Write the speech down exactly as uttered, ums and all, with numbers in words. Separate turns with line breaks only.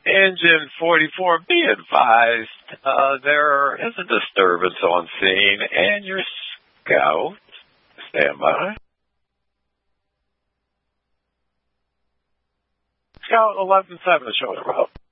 Engine forty-four, be advised, uh, there is a disturbance on scene, and your scout, stand by. Scout eleven seven is showing the route.